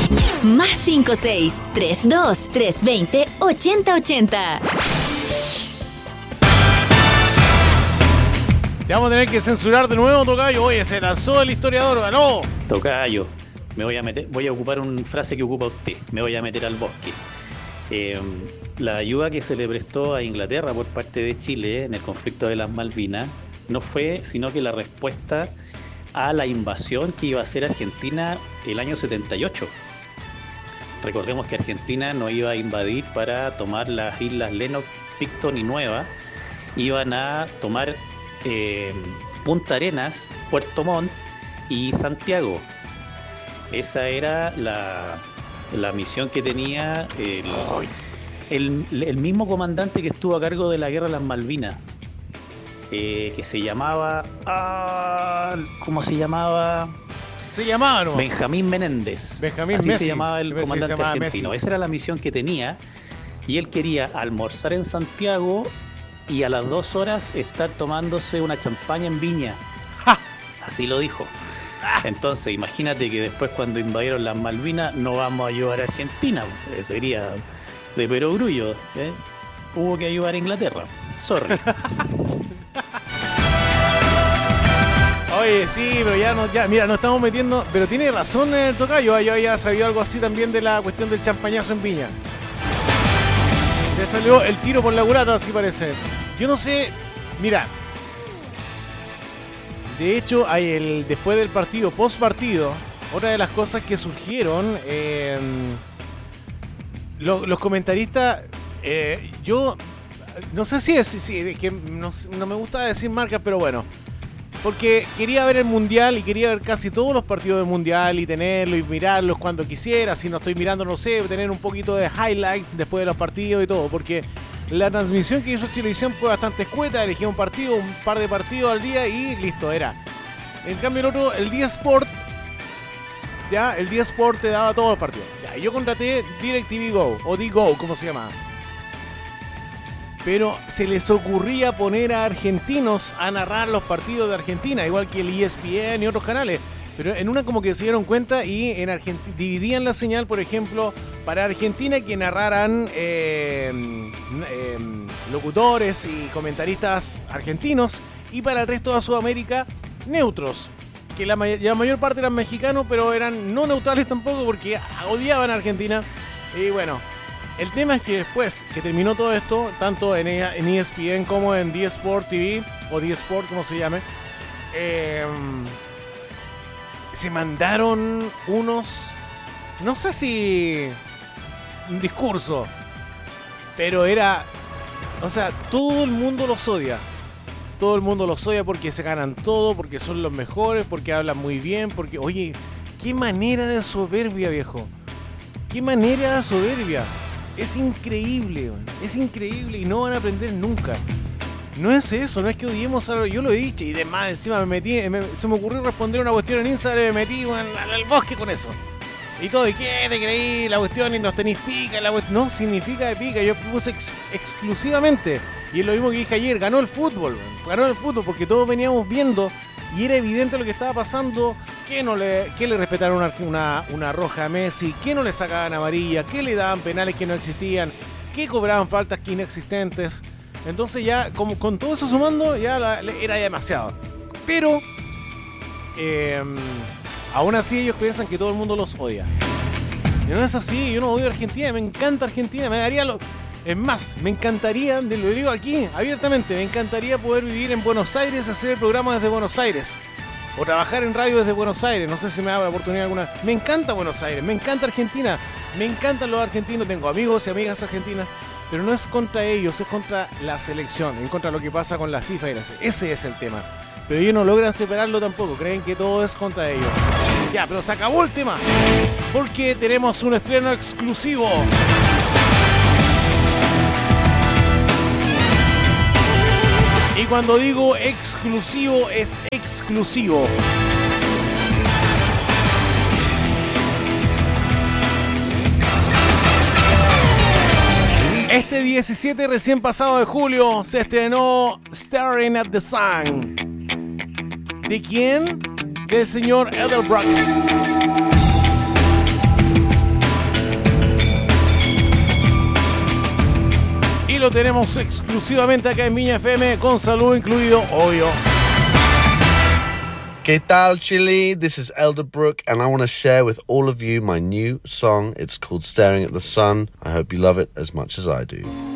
Más 56-32-320-8080. Te vamos a tener que censurar de nuevo, tocayo. Oye, se lanzó el historiador, ¿no? Tocayo, voy a ocupar una frase que ocupa usted. Me voy a meter al bosque. La ayuda que se le prestó a Inglaterra por parte de Chile en el conflicto de las Malvinas no fue sino que la respuesta a la invasión que iba a hacer Argentina el año 78. Recordemos que Argentina no iba a invadir para tomar las islas Lennox, Picton y Nueva. Iban a tomar Punta Arenas, Puerto Montt y Santiago. Esa era la misión que tenía el mismo comandante que estuvo a cargo de la guerra de las Malvinas, que se llamaba... ¿cómo se llamaba? ¿no? Benjamín Menéndez. Así Messi. Se llamaba el comandante argentino. Messi. Esa era la misión que tenía, y él quería almorzar en Santiago y a las 2 horas estar tomándose una champaña en Viña. ¡Ja! Así lo dijo. Entonces imagínate que después, cuando invadieron las Malvinas, no vamos a ayudar a Argentina, sería de perogrullo, ¿eh? Hubo que ayudar a Inglaterra. Sorry. Oye, sí, pero mira, nos estamos metiendo, pero tiene razón el tocayo. Yo había sabido algo así también de la cuestión del champañazo en Viña. Le salió el tiro por la culata, así parece. Yo no sé, mira. De hecho, después del partido, post partido, otra de las cosas que surgieron, los comentaristas, yo no sé si es que no me gusta decir marcas, pero bueno, porque quería ver el Mundial y quería ver casi todos los partidos del Mundial y tenerlo y mirarlos cuando quisiera. Si no estoy mirando, no sé, tener un poquito de highlights después de los partidos y todo, porque la transmisión que hizo Chilevisión fue bastante escueta. Elegía un par de partidos al día y listo, era. En cambio el otro, el Día Sport, ya, el Día Sport te daba todos los partidos. Ya, yo contraté DirecTV Go, o D-Go, como se llama. Pero se les ocurría poner a argentinos a narrar los partidos de Argentina, igual que el ESPN y otros canales. Pero en una como que se dieron cuenta y en Argentina dividían la señal, por ejemplo, para Argentina que narraran locutores y comentaristas argentinos, y para el resto de Sudamérica neutros, que la mayor parte eran mexicanos, pero eran no neutrales tampoco porque odiaban a Argentina. Y bueno, el tema es que después que terminó todo esto, tanto en ESPN como en D-Sport TV, o D-Sport como se llame, se mandaron unos, no sé si un discurso, pero era, o sea, todo el mundo los odia. Todo el mundo los odia porque se ganan todo, porque son los mejores, porque hablan muy bien, porque, oye, qué manera de soberbia, viejo. Qué manera de soberbia. Es increíble, es increíble y no van a aprender nunca. No es eso, no es que odiemos algo, yo lo he dicho y demás, encima se me ocurrió responder una cuestión en Instagram y me metí al bosque con eso. Y todo, ¿y qué te creí? La cuestión y nos tenéis pica, no significa de pica, yo puse exclusivamente. Y es lo mismo que dije ayer, ganó el fútbol porque todos veníamos viendo y era evidente lo que estaba pasando, que le respetaron una roja a Messi, que no le sacaban amarilla, que le daban penales que no existían, que cobraban faltas que inexistentes. Entonces ya, como con todo eso sumando, ya era demasiado. Pero, aún así ellos piensan que todo el mundo los odia. Y no es así, yo no odio a Argentina, me encanta Argentina, me daría es más, me encantaría, lo digo aquí abiertamente, me encantaría poder vivir en Buenos Aires, hacer el programa desde Buenos Aires. O trabajar en radio desde Buenos Aires, no sé si me da la oportunidad alguna. Me encanta Buenos Aires, me encanta Argentina, me encantan los argentinos, tengo amigos y amigas argentinas, pero no es contra ellos, es contra la selección, en contra de lo que pasa con la FIFA y la selección. Ese es el tema. Pero ellos no logran separarlo tampoco, creen que todo es contra ellos. Ya, pero se acabó el tema, porque tenemos un estreno exclusivo. Y cuando digo exclusivo, es exclusivo. Este 17 recién pasado de julio se estrenó Staring at the Sun. ¿De quién? Del señor Edelbrock. lo tenemos exclusivamente acá en Viña FM, con saludo incluido, obvio. ¿Qué tal, Chile? This is Elderbrook, and I want to share with all of you my new song. It's called Staring at the Sun. I hope you love it as much as I do.